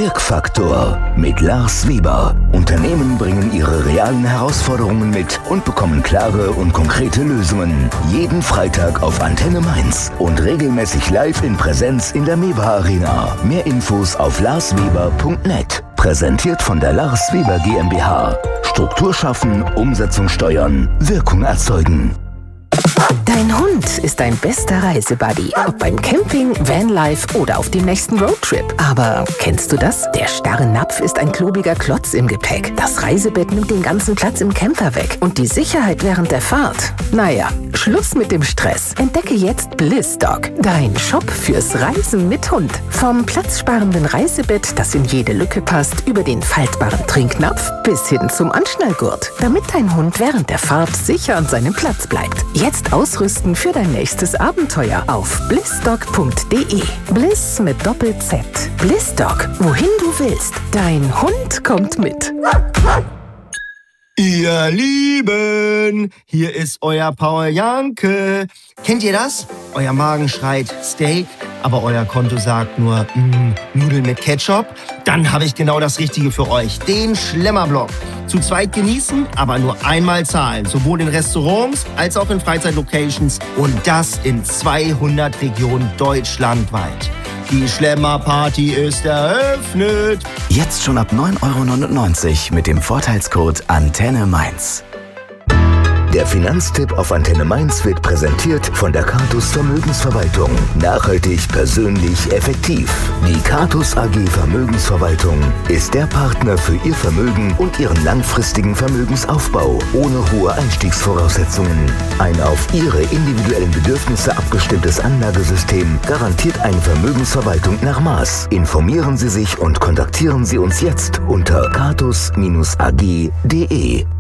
Wirkfaktor mit Lars Weber. Unternehmen bringen ihre realen Herausforderungen mit und bekommen klare und konkrete Lösungen. Jeden Freitag auf Antenne Mainz und regelmäßig live in Präsenz in der MEWA Arena. Mehr Infos auf larsweber.net. Präsentiert von der Lars Weber GmbH. Struktur schaffen, Umsetzung steuern, Wirkung erzeugen. Dein Hund ist dein bester Reisebuddy. Ob beim Camping, Vanlife oder auf dem nächsten Roadtrip. Aber kennst du das? Der starre Napf ist ein klobiger Klotz im Gepäck. Das Reisebett nimmt den ganzen Platz im Camper weg. Und die Sicherheit während der Fahrt? Naja, Schluss mit dem Stress. Entdecke jetzt BlissDog, dein Shop fürs Reisen mit Hund. Vom platzsparenden Reisebett, das in jede Lücke passt, über den faltbaren Trinknapf bis hin zum Anschnallgurt. Damit dein Hund während der Fahrt sicher an seinem Platz bleibt. Jetzt ausrüsten für dein nächstes Abenteuer auf blissdog.de. Bliss mit Doppel-Z. BlissDog, wohin du willst. Dein Hund kommt mit. Ihr Lieben, hier ist euer Paul Janke. Kennt ihr das? Euer Magen schreit Steak, aber euer Konto sagt nur Nudeln mit Ketchup? Dann habe ich genau das Richtige für euch. Den Schlemmerblock. Zu zweit genießen, aber nur einmal zahlen. Sowohl in Restaurants als auch in Freizeitlocations. Und das in 200 Regionen deutschlandweit. Die Schlemmerparty ist eröffnet. Jetzt schon ab 9,99 € mit dem Vorteilscode Antenne Mainz. Der Finanztipp auf Antenne Mainz wird präsentiert von der Catus Vermögensverwaltung. Nachhaltig, persönlich, effektiv. Die Catus AG Vermögensverwaltung ist der Partner für Ihr Vermögen und Ihren langfristigen Vermögensaufbau ohne hohe Einstiegsvoraussetzungen. Ein auf Ihre individuellen Bedürfnisse abgestimmtes Anlagesystem garantiert eine Vermögensverwaltung nach Maß. Informieren Sie sich und kontaktieren Sie uns jetzt unter catus-ag.de.